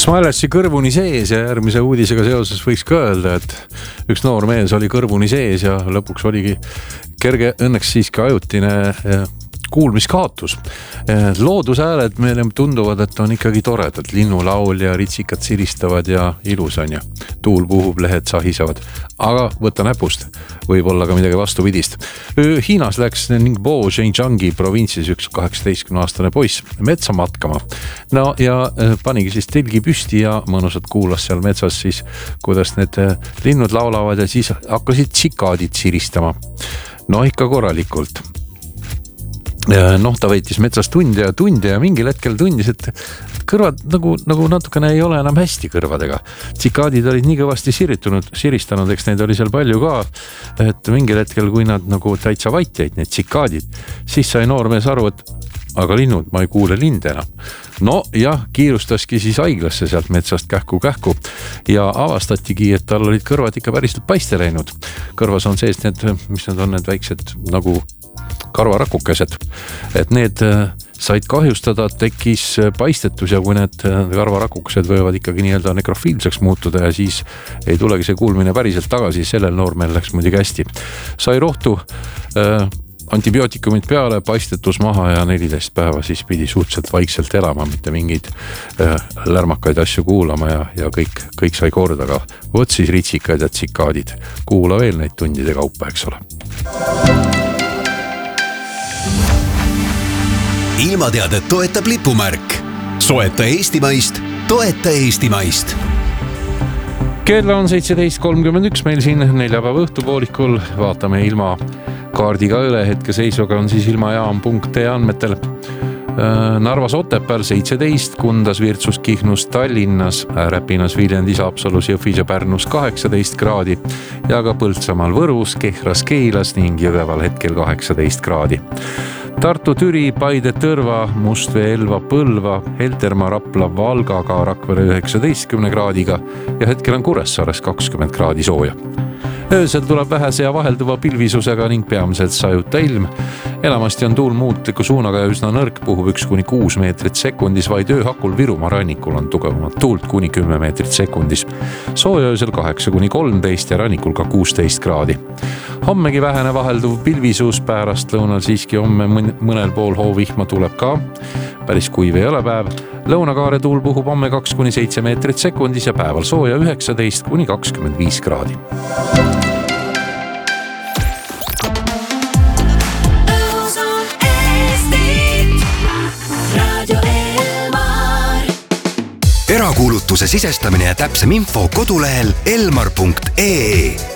Smiletsi kõrvuni sees ja järgmise uudisega seoses võiks ka öelda, et üks noor mees oli kõrvuni sees ja lõpuks oligi kerge, õnneks siiski ajutine kuulmiskaatus. Loodusääled meile tunduvad, et on ikkagi toredad. Linnulaul ja ritsikad siristavad ja ilus on ja tuul puhub, lehed sahisevad. Aga võtta näpust, võib olla ka midagi vastupidist. Hiinas läks Ningbo Zhejiangi provintsis üks 18-aastane poiss metsa matkama. No ja panigi siis telgi püsti ja mõnusalt kuulas seal metsas siis, kuidas need linnud laulavad ja siis hakkasid tsikaadid siristama. No ikka korralikult. Ta veetis metsas tunde ja mingil hetkel tundis, et kõrvad nagu natukene ei ole enam hästi kõrvadega. Tsikaadid olid nii kõvasti siristanud, eks neid oli seal palju ka, et mingil hetkel, kui nad nagu täitsa vait jäid, need tsikaadid, siis sai noormees aru, et aga linnud, ma ei kuule linde enam. No jah, kiirustaski siis haiglasse sealt metsast kähku ja avastatigi, et tal olid kõrvad ikka päriselt paiste läinud. Kõrvas on sees need, mis need on, need väiksed nagu karvarakukesed, et need said kahjustada, tekkis paistetus ja kui need karvarakukesed võivad ikkagi nii-öelda nekrofiilseks muutuda ja siis ei tulegi see kuulmine päriselt tagasi, sellel noormeel läks muidugi hästi. Sai rohtu antibiootikumid peale, paistetus maha ja 14 päeva siis pidi suhteliselt vaikselt elama, mitte mingeid lärmakaid asju kuulama ja kõik sai korda, aga võt siis ritsikad ja tsikaadid. Kuula veel neid tundide kaupa, eks ole. Ilmateadet toetab lipumärk. Soeta Eestimaist, toeta Eestimaist. Kell on 17.31 meil siin neljapäeva õhtupoolikul. Vaatame ilma kaardiga üle. Hetkeseisuga on siis ilmajaam.ee andmetel. Narvas Otepääl 17, Kundas, Virtsus, Kihnus, Tallinnas, Räpinas, Viljandis, Haapsalus, Jõhvis ja Pärnus 18 kraadi ja ka Põltsamaal, Võrus, Kehras, Keilas ning Jõgeval hetkel 18 kraadi. Tartu, Türi, Paide, Tõrva, Mustvee, Elva, Põlva, Heltermaa, Rapla, Valga, ka Rakvere 19 kraadiga ja hetkel on Kuressaares 20 kraadi sooja. Öösel tuleb vähese ja vahelduva pilvisusega ning peamiselt sajuta ilm. Enamasti on tuul muutliku suunaga ja üsna nõrk, puhub 1-6 meetrit sekundis, vaid ööhakul Virumaa rannikul on tugevamat tuult kuni 10 meetrit sekundis. Sooja öösel 8-13 ja rannikul ka 16 kraadi. Hommegi vähene vahelduv pilvisus, pärast lõunal siiski homme mõnel pool hoovihma tuleb ka. Päris kuiv ei ole päev. Lõunakaare tuul puhub homme 2-7 meetrit sekundis ja päeval sooja 19-25 kraadi. Erakuulutuse sisestamine ja täpsem info kodulehel elmar.ee.